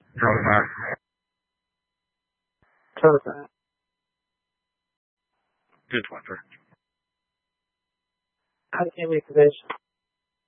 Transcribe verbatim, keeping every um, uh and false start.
Drop it back. Perfect. Good winter. How can we make this?